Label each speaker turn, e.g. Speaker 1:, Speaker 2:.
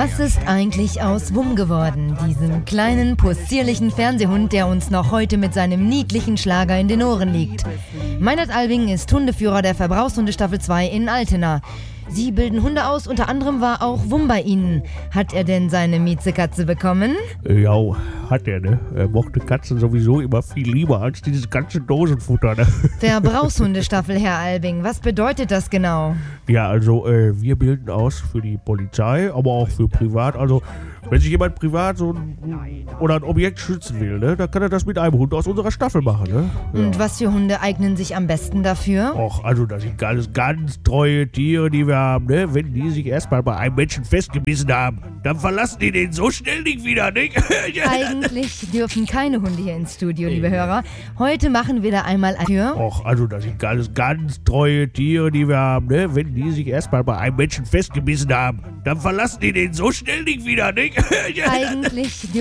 Speaker 1: Was ist eigentlich aus Wum geworden, diesem kleinen, possierlichen Fernsehhund, der uns noch heute mit seinem niedlichen Schlager in den Ohren liegt? Meinert Albing ist Hundeführer der Verbrauchshunde-Staffel 2 in Altena. Sie bilden Hunde aus, unter anderem war auch Wum bei Ihnen. Hat er denn seine Miezekatze bekommen?
Speaker 2: Ja, hat er, ne? Er mochte Katzen sowieso immer viel lieber als dieses ganze Dosenfutter, ne?
Speaker 1: Verbrauchshunde-Staffel, Herr Albing, was bedeutet das genau?
Speaker 2: Ja, also wir bilden aus für die Polizei, aber auch für privat. Also wenn sich jemand privat so ein Objekt schützen will, ne, dann kann er das mit einem Hund aus unserer Staffel machen, ne? Ja.
Speaker 1: Und was für Hunde eignen sich am besten dafür?
Speaker 2: Och, also das sind ganz treue Tiere, die wir haben, ne? Wenn die sich erstmal bei einem Menschen festgebissen haben, dann verlassen die den so schnell nicht wieder, ne?
Speaker 1: Eigentlich dürfen keine Hunde hier ins Studio, liebe Hörer. Heute machen wir da einmal ein Tür.
Speaker 2: Och, also das sind ganz treue Tiere, die wir haben, ne? Wenn die sich erstmal bei einem Menschen festgebissen haben, dann verlassen die den so schnell nicht wieder, ne?
Speaker 1: Eigentlich